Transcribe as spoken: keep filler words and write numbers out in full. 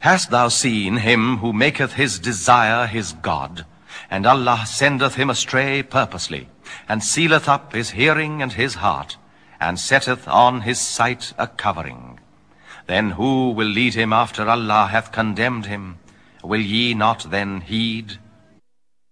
Hast thou seen him who maketh his desire his God, and Allah sendeth him astray purposely, and sealeth up his hearing and his heart, and setteth on his sight a covering? Then who will lead him after Allah hath condemned him? Will ye not then heed?